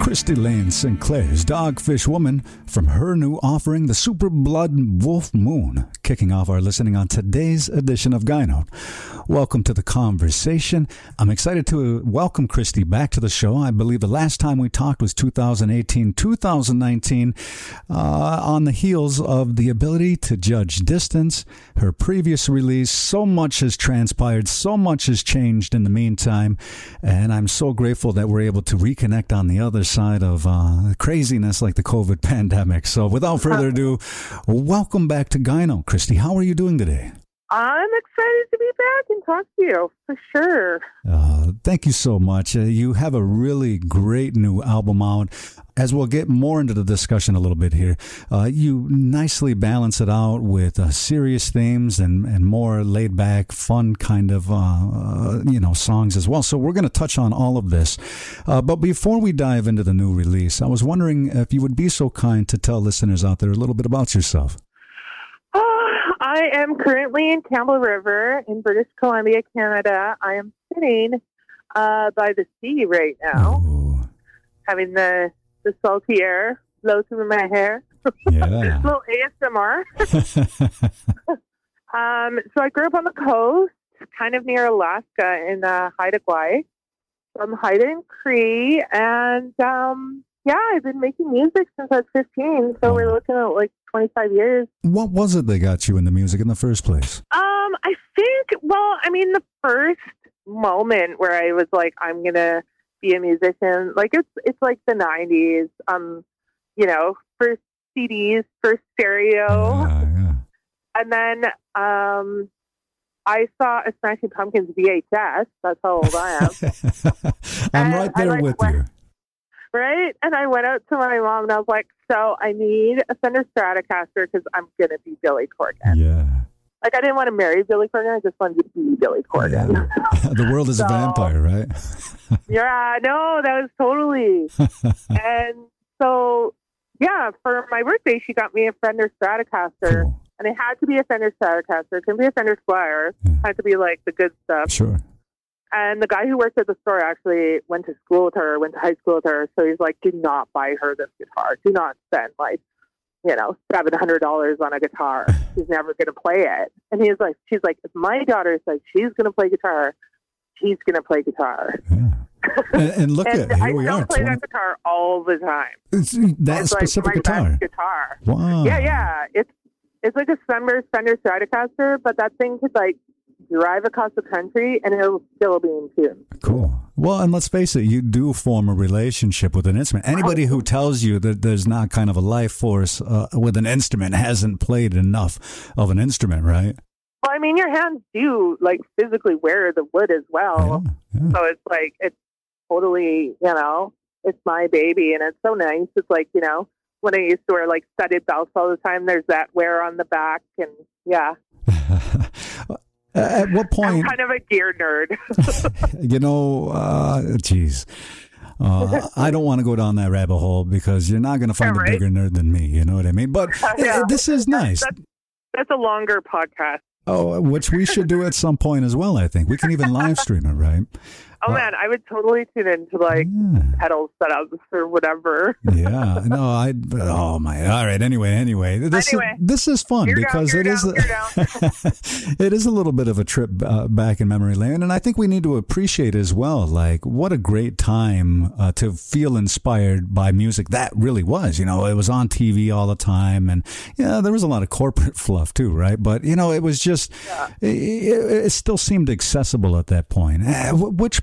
Christy Lane Sinclair's Dogfish Woman from her new offering, The Super Blood Wolf Moon, kicking off our listening on today's edition of Guy Note. Welcome to the conversation. I'm excited to welcome Christy back to the show. I believe the last time we talked was 2018, 2019, on the heels of The Ability to Judge Distance, her previous release. So much has transpired, so much has changed in the meantime, and I'm so grateful that we're able to reconnect on the other side of craziness like the COVID pandemic. So without further ado, welcome back to Guy Note, Christy. How are you doing today? I'm excited to be back and talk to you, for sure. Thank you so much. You have a really great new album out. As we'll get more into the discussion a little bit here, you nicely balance it out with serious themes and more laid-back, fun kind of, songs as well. So we're going to touch on all of this. But before we dive into the new release, I was wondering if you would be so kind to tell listeners out there a little bit about yourself. I am currently in Campbell River in British Columbia, Canada. I am sitting by the sea right now, having the salty air blow through my hair. Yeah. A little ASMR. So I grew up on the coast, kind of near Alaska in Haida Gwaii. I'm Haida and Cree, and I've been making music since I was 15, so we're looking at like 25 years. What was it that got you into music in the first place? I think, the first moment where I was like, I'm going to be a musician, like it's like the 90s, first CDs, first stereo. Yeah. And then I saw a Smashing Pumpkins VHS. That's how old I am. I'm right there with you. Right? And I went out to my mom and I was like, so I need a Fender Stratocaster because I'm going to be Billy Corgan. Yeah. Like, I didn't want to marry Billy Corgan. I just wanted to be Billy Corgan. Yeah. The world is a vampire, right? Yeah, no, that was totally. And so, for my birthday, she got me a Fender Stratocaster. Cool. And it had to be a Fender Stratocaster. It couldn't be a Fender Squire. It had to be like the good stuff. Sure. And the guy who worked at the store actually went to high school with her. So he's like, do not buy her this guitar. Do not spend $700 on a guitar. She's never going to play it. And she's like, if my daughter says she's going to play guitar, she's going to play guitar. Yeah. And look at here we are. I play that guitar all the time. It's specific like my guitar. best guitar. Wow. Yeah. It's like a Fender Stratocaster, but that thing could like drive across the country and it'll still be in tune. Cool. Well, and let's face it, you do form a relationship with an instrument. Anybody who tells you that there's not kind of a life force with an instrument hasn't played enough of an instrument, right? Well, I mean, your hands do like physically wear the wood as well. Yeah. So it's like, it's totally, it's my baby and it's so nice. It's like, when I used to wear like studded belts all the time, there's that wear on the back and yeah. At what point? I'm kind of a gear nerd. Geez. I don't want to go down that rabbit hole because you're not going to find a bigger nerd than me. You know what I mean? But this is nice. That's a longer podcast. Oh, which we should do at some point as well, I think. We can even live stream it, right? Oh, man, I would totally tune into, pedal setups or whatever. Yeah. No, all right. Anyway, this is fun because it is a little bit of a trip back in memory lane. And I think we need to appreciate as well, like, what a great time to feel inspired by music. That really was, it was on TV all the time. And, there was a lot of corporate fluff too, right? But, it was just, it still seemed accessible at that point. Which